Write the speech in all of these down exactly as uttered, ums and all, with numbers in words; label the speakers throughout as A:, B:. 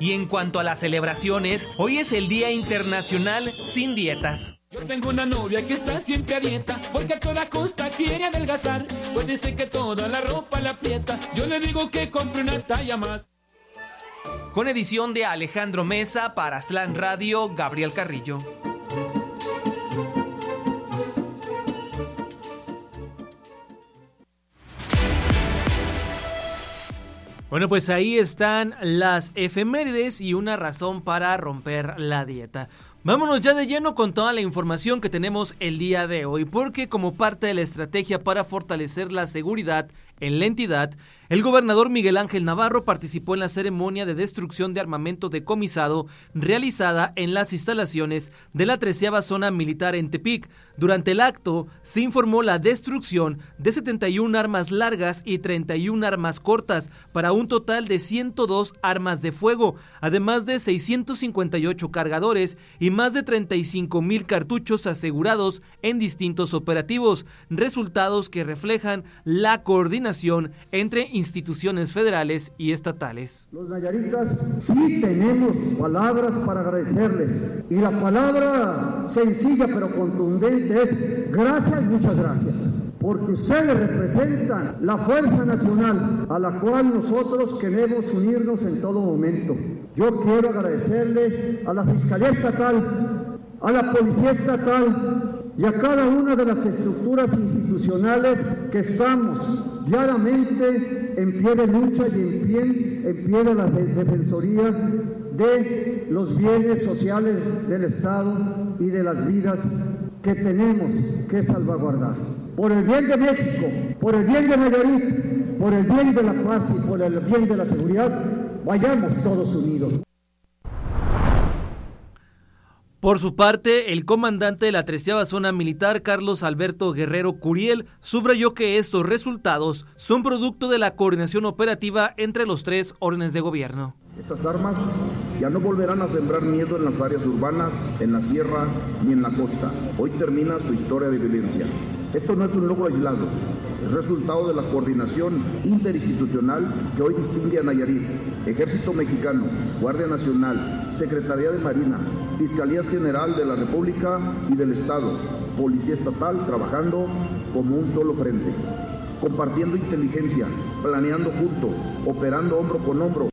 A: Y en cuanto a las celebraciones, hoy es el Día Internacional Sin Dietas.
B: Yo tengo una novia que está siempre a dieta, porque a toda costa quiere adelgazar. Puede ser que toda la ropa la aprieta, yo le digo que compre una talla más.
A: Con edición de Alejandro Mesa para Slam Radio, Gabriel Carrillo. Bueno, pues ahí están las efemérides y una razón para romper la dieta. Vámonos ya de lleno con toda la información que tenemos el día de hoy, porque como parte de la estrategia para fortalecer la seguridad en la entidad, el gobernador Miguel Ángel Navarro participó en la ceremonia de destrucción de armamento decomisado realizada en las instalaciones de la treceava Zona Militar en Tepic. Durante el acto se informó la destrucción de setenta y una armas largas y treinta y una armas cortas para un total de ciento dos armas de fuego, además de seiscientos cincuenta y ocho cargadores y más de treinta y cinco mil cartuchos asegurados en distintos operativos, resultados que reflejan la coordinación entre instituciones federales y estatales.
C: Los nayaritas sí tenemos palabras para agradecerles, y la palabra sencilla pero contundente es gracias, muchas gracias, porque ustedes representan la fuerza nacional a la cual nosotros queremos unirnos en todo momento. Yo quiero agradecerle a la Fiscalía Estatal, a la Policía Estatal y a cada una de las estructuras institucionales que estamos diariamente en pie de lucha y en pie, en pie de la defensoría de los bienes sociales del Estado y de las vidas que tenemos que salvaguardar. Por el bien de México, por el bien de Nayarit, por el bien de la paz y por el bien de la seguridad, vayamos todos unidos.
A: Por su parte, el comandante de la treceava Zona Militar, Carlos Alberto Guerrero Curiel, subrayó que estos resultados son producto de la coordinación operativa entre los tres órdenes de gobierno.
D: Estas armas ya no volverán a sembrar miedo en las áreas urbanas, en la sierra ni en la costa. Hoy termina su historia de violencia. Esto no es un logro aislado, es resultado de la coordinación interinstitucional que hoy distingue a Nayarit, Ejército Mexicano, Guardia Nacional, Secretaría de Marina, Fiscalías General de la República y del Estado, Policía Estatal, trabajando como un solo frente, compartiendo inteligencia, planeando juntos, operando hombro con hombro.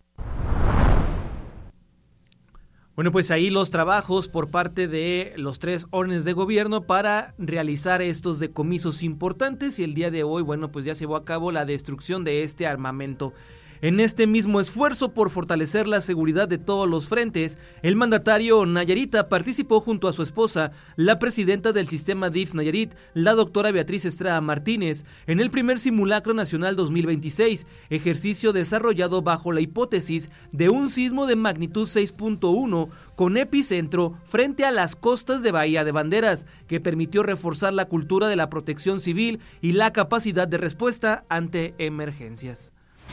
A: Bueno, pues ahí los trabajos por parte de los tres órdenes de gobierno para realizar estos decomisos importantes, y el día de hoy, bueno, pues ya se llevó a cabo la destrucción de este armamento. En este mismo esfuerzo por fortalecer la seguridad de todos los frentes, el mandatario nayarita participó junto a su esposa, la presidenta del sistema D I F Nayarit, la doctora Beatriz Estrada Martínez, en el primer simulacro nacional dos mil veintiséis, ejercicio desarrollado bajo la hipótesis de un sismo de magnitud seis punto uno con epicentro frente a las costas de Bahía de Banderas, que permitió reforzar la cultura de la protección civil y la capacidad de respuesta ante emergencias.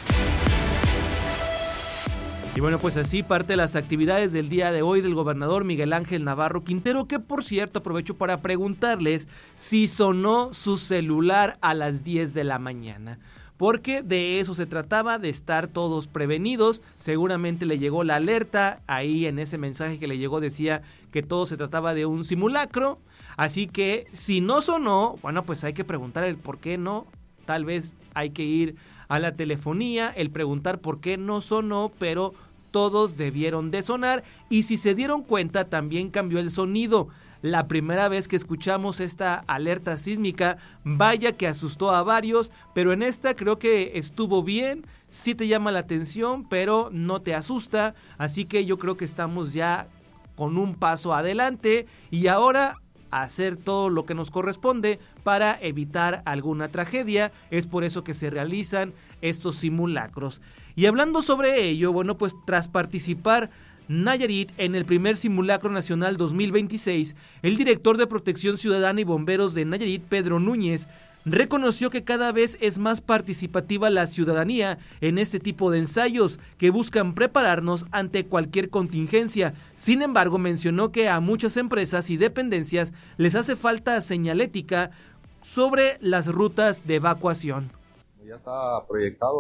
A: Y bueno, pues así parte de las actividades del día de hoy del gobernador Miguel Ángel Navarro Quintero, que por cierto aprovecho para preguntarles si sonó su celular a las diez de la mañana, porque de eso se trataba, de estar todos prevenidos. Seguramente le llegó la alerta, ahí en ese mensaje que le llegó decía que todo se trataba de un simulacro, así que si no sonó, bueno, pues hay que preguntar el por qué no, tal vez hay que ir a la telefonía, el preguntar por qué no sonó, pero todos debieron de sonar, y si se dieron cuenta también cambió el sonido. La primera vez que escuchamos esta alerta sísmica, vaya que asustó a varios, pero en esta creo que estuvo bien, sí te llama la atención, pero no te asusta, así que yo creo que estamos ya con un paso adelante, y ahora hacer todo lo que nos corresponde para evitar alguna tragedia. Es por eso que se realizan estos simulacros. Y hablando sobre ello, bueno, pues tras participar Nayarit en el primer simulacro nacional dos mil veintiséis, el director de Protección Ciudadana y Bomberos de Nayarit, Pedro Núñez, reconoció que cada vez es más participativa la ciudadanía en este tipo de ensayos que buscan prepararnos ante cualquier contingencia. Sin embargo, mencionó que a muchas empresas y dependencias les hace falta señalética sobre las rutas de evacuación.
E: Ya está proyectado el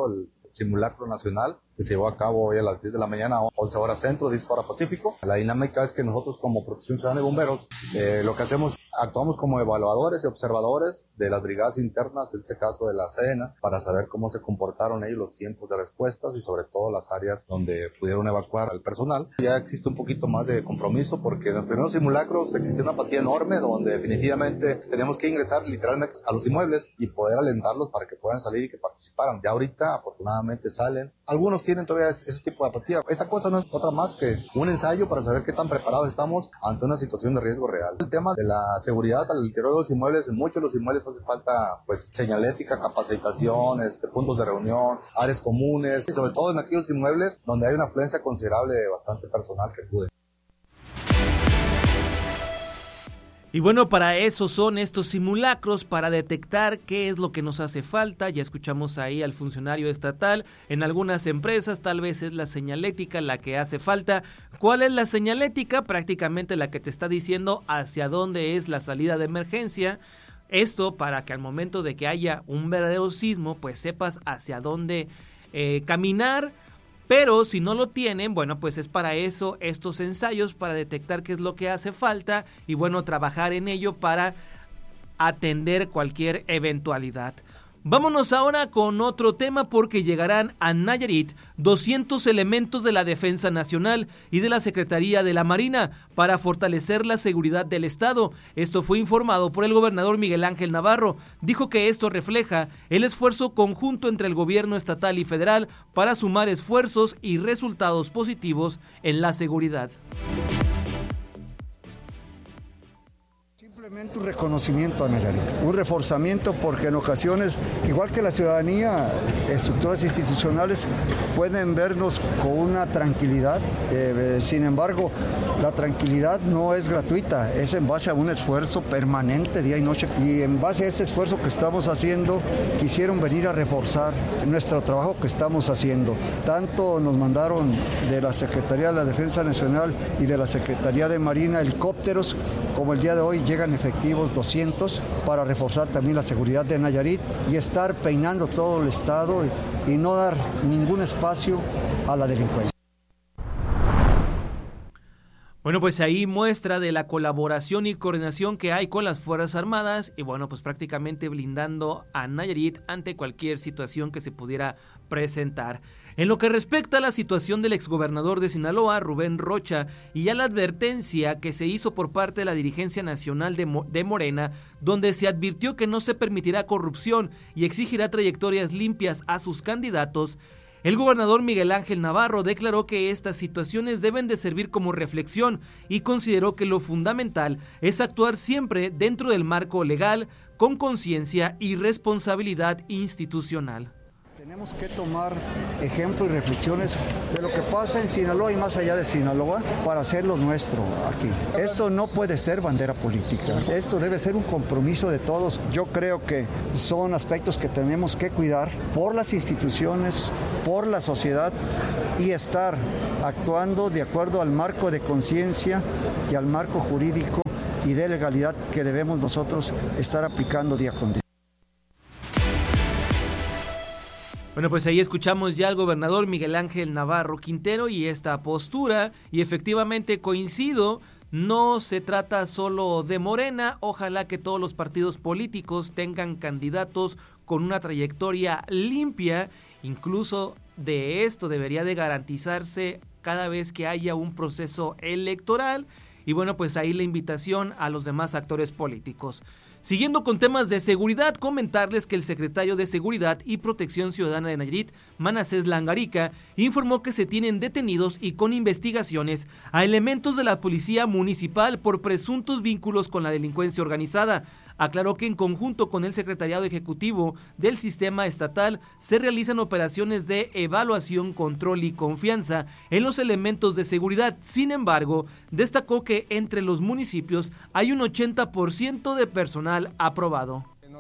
E: simulacro nacional que se llevó a cabo hoy a las diez de la mañana, once horas centro, diez horas pacífico. La dinámica es que nosotros como Protección Ciudadana y Bomberos eh, lo que hacemos, actuamos como evaluadores y observadores de las brigadas internas, en este caso de la Sedena, para saber cómo se comportaron ellos, los tiempos de respuestas y sobre todo las áreas donde pudieron evacuar al personal. Ya existe un poquito más de compromiso porque en los primeros simulacros existe una apatía enorme donde definitivamente tenemos que ingresar literalmente a los inmuebles y poder alentarlos para que puedan salir y que participaran. Ya ahorita afortunadamente salen. Algunos tienen todavía ese tipo de apatía. Esta cosa no es otra más que un ensayo para saber qué tan preparados estamos ante una situación de riesgo real. El tema de la seguridad al interior de los inmuebles, en muchos de los inmuebles hace falta pues señalética, capacitación, este, puntos de reunión, áreas comunes y sobre todo en aquellos inmuebles donde hay una afluencia considerable de bastante personal que acude.
A: Y bueno, para eso son estos simulacros, para detectar qué es lo que nos hace falta. Ya escuchamos ahí al funcionario estatal. En algunas empresas tal vez es la señalética la que hace falta. ¿Cuál es la señalética? Prácticamente la que te está diciendo hacia dónde es la salida de emergencia. Esto para que al momento de que haya un verdadero sismo, pues sepas hacia dónde eh, caminar. Pero si no lo tienen, bueno, pues es para eso estos ensayos, para detectar qué es lo que hace falta y bueno, trabajar en ello para atender cualquier eventualidad. Vámonos ahora con otro tema porque llegarán a Nayarit doscientos elementos de la Defensa Nacional y de la Secretaría de la Marina para fortalecer la seguridad del Estado. Esto fue informado por el gobernador Miguel Ángel Navarro. Dijo que esto refleja el esfuerzo conjunto entre el gobierno estatal y federal para sumar esfuerzos y resultados positivos en la seguridad.
C: Simplemente un reconocimiento a Nayarit, un reforzamiento porque en ocasiones, igual que la ciudadanía, estructuras institucionales pueden vernos con una tranquilidad, eh, sin embargo, la tranquilidad no es gratuita, es en base a un esfuerzo permanente día y noche y en base a ese esfuerzo que estamos haciendo, quisieron venir a reforzar nuestro trabajo que estamos haciendo. Tanto nos mandaron de la Secretaría de la Defensa Nacional y de la Secretaría de Marina helicópteros, como el día de hoy llegan efectivos doscientos para reforzar también la seguridad de Nayarit y estar peinando todo el estado y, y no dar ningún espacio a la delincuencia.
A: Bueno, pues ahí muestra de la colaboración y coordinación que hay con las Fuerzas Armadas y bueno, pues prácticamente blindando a Nayarit ante cualquier situación que se pudiera presentar. En lo que respecta a la situación del exgobernador de Sinaloa, Rubén Rocha, y a la advertencia que se hizo por parte de la dirigencia nacional de, Mo- de Morena, donde se advirtió que no se permitirá corrupción y exigirá trayectorias limpias a sus candidatos, el gobernador Miguel Ángel Navarro declaró que estas situaciones deben de servir como reflexión y consideró que lo fundamental es actuar siempre dentro del marco legal, con conciencia y responsabilidad institucional.
C: Tenemos que tomar ejemplo y reflexiones de lo que pasa en Sinaloa y más allá de Sinaloa para hacerlo nuestro aquí. Esto no puede ser bandera política, esto debe ser un compromiso de todos. Yo creo que son aspectos que tenemos que cuidar por las instituciones, por la sociedad y estar actuando de acuerdo al marco de conciencia y al marco jurídico y de legalidad que debemos nosotros estar aplicando día con día.
A: Bueno, pues ahí escuchamos ya al gobernador Miguel Ángel Navarro Quintero y esta postura, y efectivamente coincido, no se trata solo de Morena, ojalá que todos los partidos políticos tengan candidatos con una trayectoria limpia, incluso de esto debería de garantizarse cada vez que haya un proceso electoral, y bueno, pues ahí la invitación a los demás actores políticos. Siguiendo con temas de seguridad, comentarles que el secretario de Seguridad y Protección Ciudadana de Nayarit, Manasés Langarica, informó que se tienen detenidos y con investigaciones a elementos de la Policía Municipal por presuntos vínculos con la delincuencia organizada. Aclaró que en conjunto con el Secretariado Ejecutivo del Sistema Estatal se realizan operaciones de evaluación, control y confianza en los elementos de seguridad. Sin embargo, destacó que entre los municipios hay un ochenta por ciento de personal aprobado.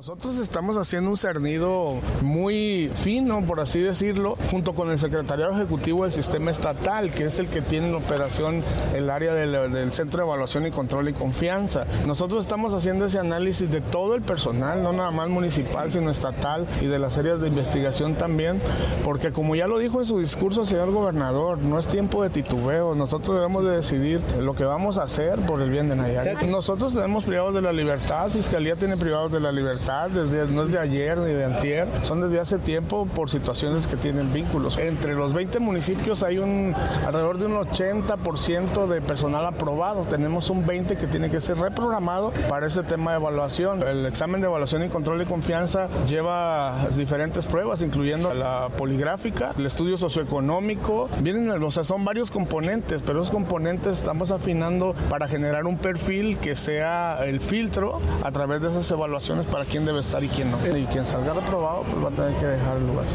F: Nosotros estamos haciendo un cernido muy fino, por así decirlo, junto con el Secretariado Ejecutivo del Sistema Estatal, que es el que tiene en operación el área del, del Centro de Evaluación y Control y Confianza. Nosotros estamos haciendo ese análisis de todo el personal, no nada más municipal, sino estatal, y de las áreas de investigación también, porque como ya lo dijo en su discurso el señor gobernador, no es tiempo de titubeo, nosotros debemos de decidir lo que vamos a hacer por el bien de Nayarit. Nosotros tenemos privados de la libertad, Fiscalía tiene privados de la libertad, Desde, no es de ayer ni de antier, son desde hace tiempo por situaciones que tienen vínculos. Entre los veinte municipios hay un alrededor de un ochenta por ciento de personal aprobado. Tenemos un veinte por ciento que tiene que ser reprogramado para ese tema de evaluación. El examen de evaluación y control y confianza lleva diferentes pruebas, incluyendo la poligráfica, el estudio socioeconómico. Vienen, o sea, son varios componentes, pero esos componentes estamos afinando para generar un perfil que sea el filtro a través de esas evaluaciones para quién debe estar y quién no. Y quien salga reprobado, pues va a tener que dejar el lugar.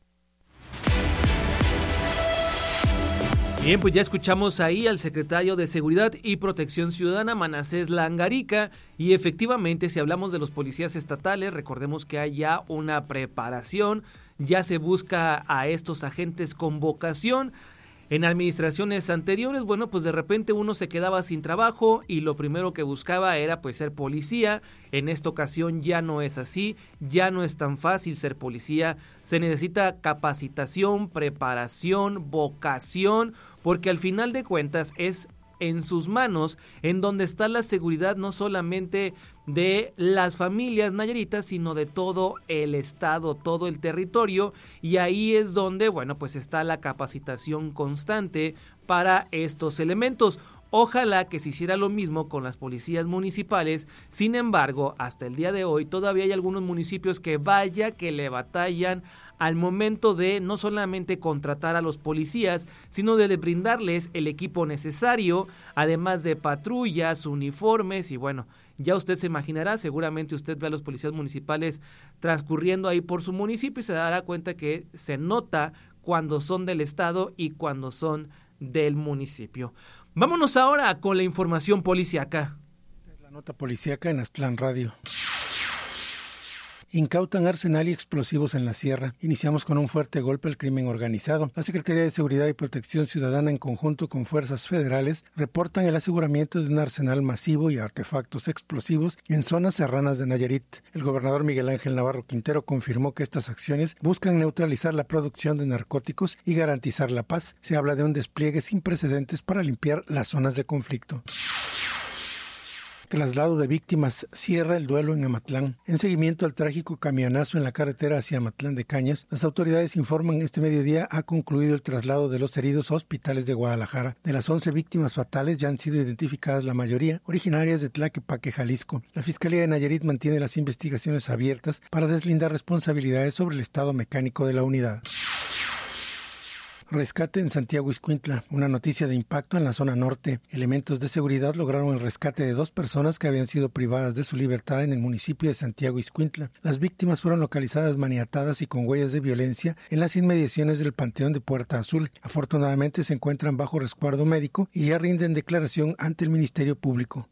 A: Bien, pues ya escuchamos ahí al secretario de Seguridad y Protección Ciudadana, Manasés Langarica, y efectivamente, si hablamos de los policías estatales, recordemos que hay ya una preparación, ya se busca a estos agentes con vocación. En administraciones anteriores, bueno, pues de repente uno se quedaba sin trabajo y lo primero que buscaba era pues ser policía. En esta ocasión ya no es así, ya no es tan fácil ser policía. Se necesita capacitación, preparación, vocación, porque al final de cuentas es en sus manos en donde está la seguridad no solamente de las familias nayaritas, sino de todo el estado, todo el territorio, y ahí es donde, bueno, pues está la capacitación constante para estos elementos. Ojalá que se hiciera lo mismo con las policías municipales. Sin embargo, hasta el día de hoy todavía hay algunos municipios que vaya que le batallan al momento de no solamente contratar a los policías, sino de brindarles el equipo necesario, además de patrullas, uniformes, y bueno, ya usted se imaginará, seguramente usted ve a los policías municipales transcurriendo ahí por su municipio y se dará cuenta que se nota cuando son del estado y cuando son del municipio. Vámonos ahora con la información policíaca.
G: La nota policíaca en Aztlán Radio. Incautan arsenal y explosivos en la sierra. Iniciamos con un fuerte golpe al crimen organizado. La Secretaría de Seguridad y Protección Ciudadana, en conjunto con fuerzas federales, reportan el aseguramiento de un arsenal masivo y artefactos explosivos en zonas serranas de Nayarit. El gobernador Miguel Ángel Navarro Quintero confirmó que estas acciones buscan neutralizar la producción de narcóticos y garantizar la paz. Se habla de un despliegue sin precedentes para limpiar las zonas de conflicto. Traslado de víctimas cierra el duelo en Amatlán. En seguimiento al trágico camionazo en la carretera hacia Amatlán de Cañas, las autoridades informan este mediodía ha concluido el traslado de los heridos a hospitales de Guadalajara. De las once víctimas fatales ya han sido identificadas la mayoría, originarias de Tlaquepaque, Jalisco. La Fiscalía de Nayarit mantiene las investigaciones abiertas para deslindar responsabilidades sobre el estado mecánico de la unidad. Rescate en Santiago Ixcuintla, una noticia de impacto en la zona norte. Elementos de seguridad lograron el rescate de dos personas que habían sido privadas de su libertad en el municipio de Santiago Ixcuintla. Las víctimas fueron localizadas maniatadas y con huellas de violencia en las inmediaciones del Panteón de Puerta Azul. Afortunadamente se encuentran bajo resguardo médico y ya rinden declaración ante el Ministerio Público.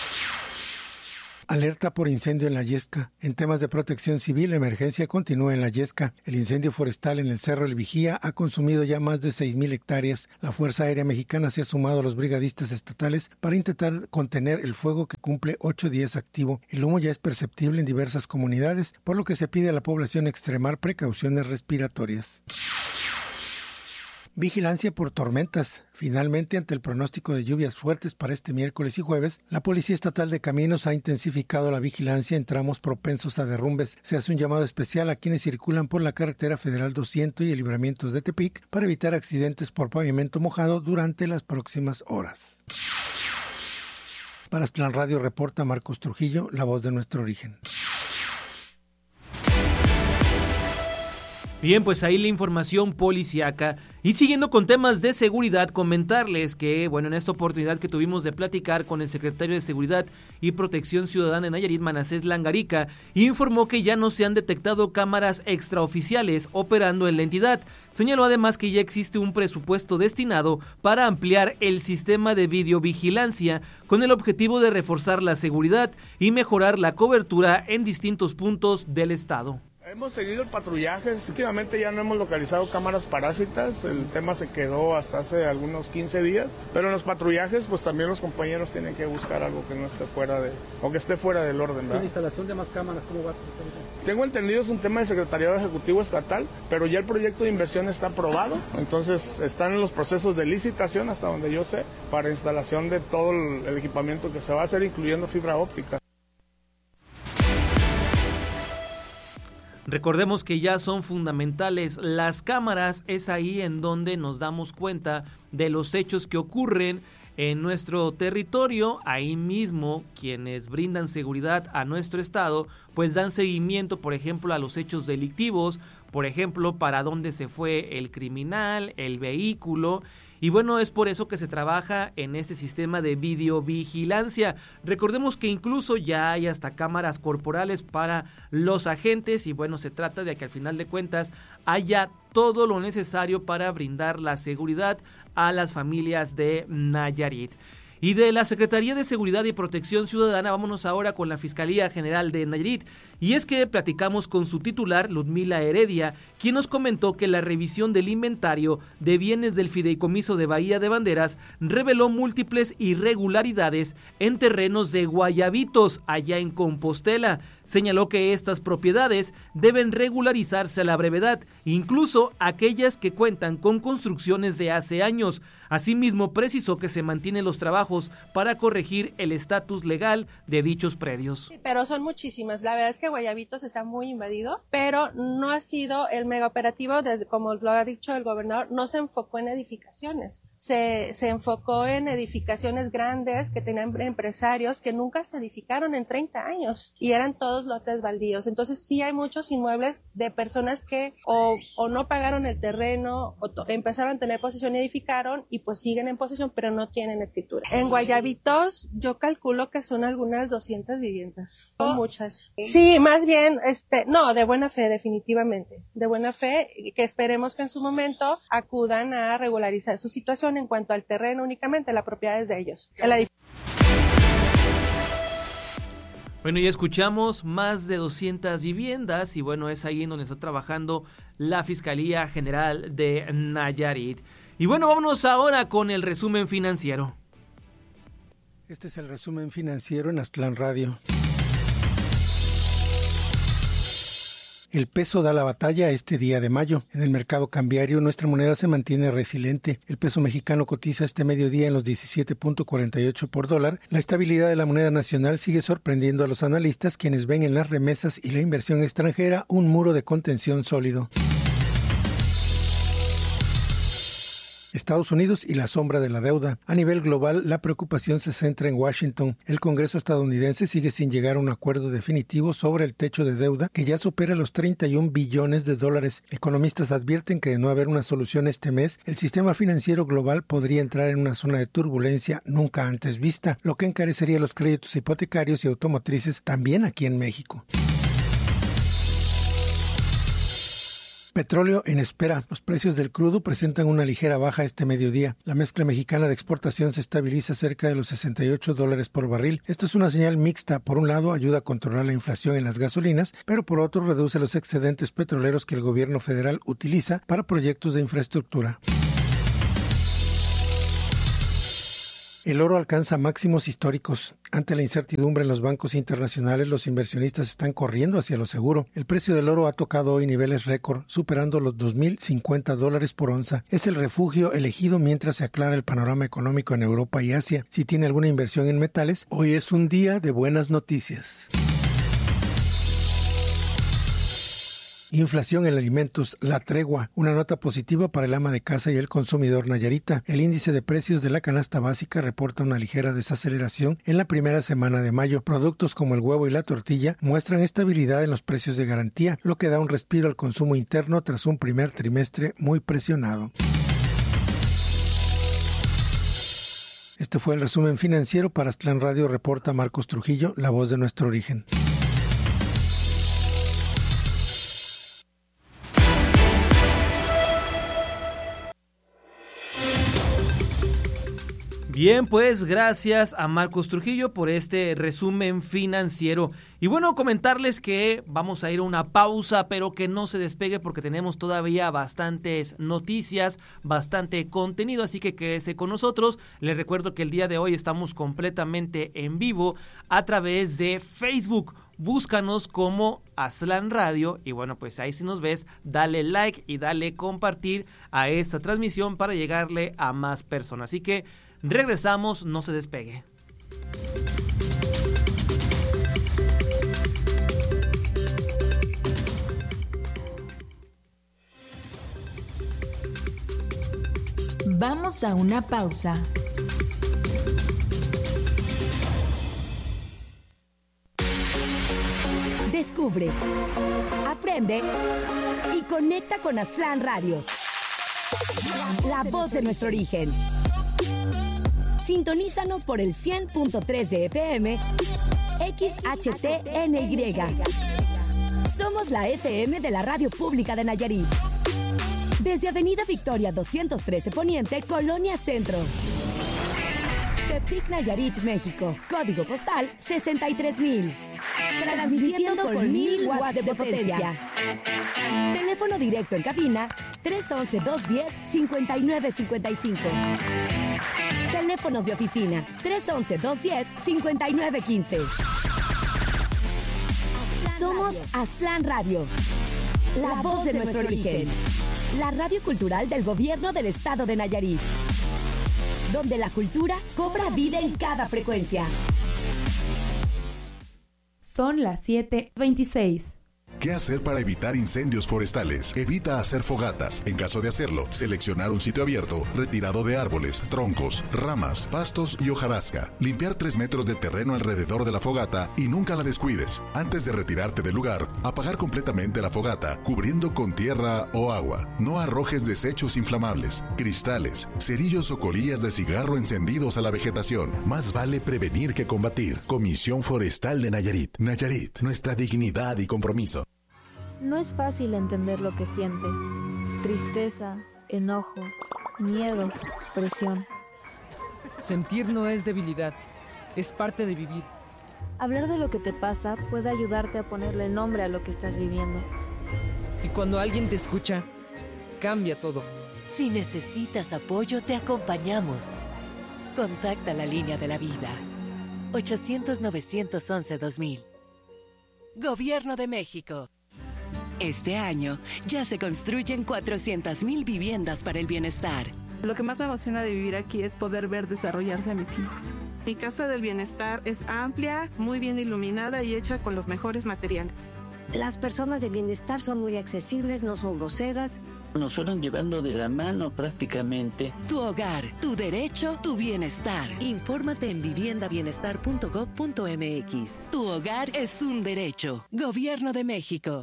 G: Alerta por incendio en la Yesca. En temas de protección civil, la emergencia continúa en la Yesca. El incendio forestal en el Cerro El Vigía ha consumido ya más de seis mil hectáreas. La Fuerza Aérea Mexicana se ha sumado a los brigadistas estatales para intentar contener el fuego que cumple ocho días activo. El humo ya es perceptible en diversas comunidades, por lo que se pide a la población extremar precauciones respiratorias. Vigilancia por tormentas. Finalmente, ante el pronóstico de lluvias fuertes para este miércoles y jueves, la Policía Estatal de Caminos ha intensificado la vigilancia en tramos propensos a derrumbes. Se hace un llamado especial a quienes circulan por la carretera federal doscientos y el libramientos de Tepic para evitar accidentes por pavimento mojado durante las próximas horas. Para Aztlán Radio reporta Marcos Trujillo, la voz de nuestro origen.
A: Bien, pues ahí la información policiaca. Y siguiendo con temas de seguridad, comentarles que, bueno, en esta oportunidad que tuvimos de platicar con el secretario de Seguridad y Protección Ciudadana en Nayarit, Manasés Langarica, informó que ya no se han detectado cámaras extraoficiales operando en la entidad. Señaló además que ya existe un presupuesto destinado para ampliar el sistema de videovigilancia con el objetivo de reforzar la seguridad y mejorar la cobertura en distintos puntos del estado.
F: Hemos seguido el patrullaje, últimamente ya no hemos localizado cámaras parásitas, el tema se quedó hasta hace algunos quince días, pero en los patrullajes pues también los compañeros tienen que buscar algo que no esté fuera de, o que esté fuera del orden, ¿verdad?
H: ¿La instalación de más cámaras cómo va a ser?
F: Tengo entendido es un tema del Secretariado Ejecutivo Estatal, pero ya el proyecto de inversión está aprobado, entonces están en los procesos de licitación hasta donde yo sé, para instalación de todo el equipamiento que se va a hacer, incluyendo fibra óptica.
A: Recordemos que ya son fundamentales las cámaras, es ahí en donde nos damos cuenta de los hechos que ocurren en nuestro territorio. Ahí mismo quienes brindan seguridad a nuestro estado pues dan seguimiento, por ejemplo, a los hechos delictivos, por ejemplo, para dónde se fue el criminal, el vehículo. Y bueno, es por eso que se trabaja en este sistema de videovigilancia. Recordemos que incluso ya hay hasta cámaras corporales para los agentes y bueno, se trata de que al final de cuentas haya todo lo necesario para brindar la seguridad a las familias de Nayarit. Y de la Secretaría de Seguridad y Protección Ciudadana, vámonos ahora con la Fiscalía General de Nayarit. Y es que platicamos con su titular, Ludmila Heredia, quien nos comentó que la revisión del inventario de bienes del fideicomiso de Bahía de Banderas reveló múltiples irregularidades en terrenos de Guayabitos, allá en Compostela. Señaló que estas propiedades deben regularizarse a la brevedad, incluso aquellas que cuentan con construcciones de hace años. Asimismo, precisó que se mantienen los trabajos para corregir el estatus legal de dichos predios.
I: Sí, pero son muchísimas. La verdad es que Guayabitos está muy invadido, pero no ha sido el mega operativo, desde, como lo ha dicho el gobernador, no se enfocó en edificaciones. Se, se enfocó en edificaciones grandes que tenían empresarios que nunca se edificaron en treinta años y eran todos lotes baldíos. Entonces sí hay muchos inmuebles de personas que o, o no pagaron el terreno o to- empezaron a tener posesión y edificaron y pues siguen en posesión pero no tienen escritura. En Guayabitos yo calculo que son algunas doscientas viviendas, son muchas. Sí, más bien, este, no, de buena fe definitivamente, de buena fe, que esperemos que en su momento acudan a regularizar su situación en cuanto al terreno únicamente, la propiedad es de ellos. El edif-
A: Bueno, ya escuchamos más de doscientas viviendas y bueno, es ahí en donde está trabajando la Fiscalía General de Nayarit. Y bueno, vámonos ahora con el resumen financiero.
G: Este es el resumen financiero en Aztlán Radio. El peso da la batalla este día de mayo. En el mercado cambiario, nuestra moneda se mantiene resiliente. El peso mexicano cotiza este mediodía en los diecisiete punto cuarenta y ocho por dólar. La estabilidad de la moneda nacional sigue sorprendiendo a los analistas, quienes ven en las remesas y la inversión extranjera un muro de contención sólido. Estados Unidos y la sombra de la deuda. A nivel global, la preocupación se centra en Washington. El Congreso estadounidense sigue sin llegar a un acuerdo definitivo sobre el techo de deuda, que ya supera los treinta y un billones de dólares. Economistas advierten que de no haber una solución este mes, el sistema financiero global podría entrar en una zona de turbulencia nunca antes vista, lo que encarecería los créditos hipotecarios y automotrices también aquí en México. Petróleo en espera. Los precios del crudo presentan una ligera baja este mediodía. La mezcla mexicana de exportación se estabiliza cerca de los sesenta y ocho dólares por barril. Esto es una señal mixta. Por un lado, ayuda a controlar la inflación en las gasolinas, pero por otro, reduce los excedentes petroleros que el gobierno federal utiliza para proyectos de infraestructura. El oro alcanza máximos históricos. Ante la incertidumbre en los bancos internacionales, los inversionistas están corriendo hacia lo seguro. El precio del oro ha tocado hoy niveles récord, superando los dos mil cincuenta dólares por onza. Es el refugio elegido mientras se aclara el panorama económico en Europa y Asia. Si tiene alguna inversión en metales, hoy es un día de buenas noticias. Inflación en alimentos, la tregua. Una nota positiva para el ama de casa y el consumidor nayarita. El índice de precios de la canasta básica reporta una ligera desaceleración en la primera semana de mayo. Productos como el huevo y la tortilla muestran estabilidad en los precios de garantía, lo que da un respiro al consumo interno tras un primer trimestre muy presionado. Este fue el resumen financiero. Para Aztlán Radio reporta Marcos Trujillo, la voz de nuestro origen.
A: Bien, pues gracias a Marcos Trujillo por este resumen financiero. Y bueno, comentarles que vamos a ir a una pausa, pero que no se despegue porque tenemos todavía bastantes noticias, bastante contenido, así que quédese con nosotros. Les recuerdo que el día de hoy estamos completamente en vivo a través de Facebook. Búscanos como Aztlán Radio y bueno, pues ahí si nos ves, dale like y dale compartir a esta transmisión para llegarle a más personas. Así que regresamos, no se despegue.
H: Vamos a una pausa. Descubre, aprende y conecta con Aztlán Radio, la voz de nuestro origen. Sintonízanos por el cien punto tres de F M, X H T N Y. Somos la F M de la Radio Pública de Nayarit. Desde Avenida Victoria doscientos trece Poniente, Colonia Centro. Tepic, Nayarit, México. Código postal sesenta y tres mil. Transmitiendo con mil watts de potencia. Teléfono directo en cabina tres once, dos diez, cincuenta y nueve cincuenta y cinco. Teléfonos de oficina tres once, dos diez, cincuenta y nueve quince. Somos Aztlán Radio, la voz de nuestro origen. La radio cultural del gobierno del estado de Nayarit, donde la cultura cobra vida en cada frecuencia.
J: Son las siete veintiséis.
K: ¿Qué hacer para evitar incendios forestales? Evita hacer fogatas. En caso de hacerlo, seleccionar un sitio abierto, retirado de árboles, troncos, ramas, pastos y hojarasca. Limpiar tres metros de terreno alrededor de la fogata y nunca la descuides. Antes de retirarte del lugar, apagar completamente la fogata, cubriendo con tierra o agua. No arrojes desechos inflamables, cristales, cerillos o colillas de cigarro encendidos a la vegetación. Más vale prevenir que combatir. Comisión Forestal de Nayarit. Nayarit, nuestra dignidad y compromiso.
L: No es fácil entender lo que sientes. Tristeza, enojo, miedo, presión.
M: Sentir no es debilidad, es parte de vivir.
L: Hablar de lo que te pasa puede ayudarte a ponerle nombre a lo que estás viviendo.
M: Y cuando alguien te escucha, cambia todo.
N: Si necesitas apoyo, te acompañamos. Contacta la línea de la vida. ochocientos, novecientos once, dos mil. Gobierno de México. Este año ya se construyen cuatrocientas mil viviendas para el bienestar.
O: Lo que más me emociona de vivir aquí es poder ver desarrollarse a mis hijos. Mi Casa del Bienestar es amplia, muy bien iluminada y hecha con los mejores materiales.
P: Las personas de bienestar son muy accesibles, no son groseras.
Q: Nos fueron llevando de la mano prácticamente.
N: Tu hogar, tu derecho, tu bienestar. Infórmate en vivienda bienestar punto gob punto m x. Tu hogar es un derecho. Gobierno de México.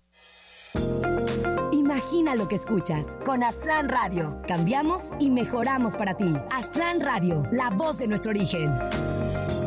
H: Imagina lo que escuchas. Con Aztlán Radio. Cambiamos y mejoramos para ti. Aztlán Radio, la voz de nuestro origen.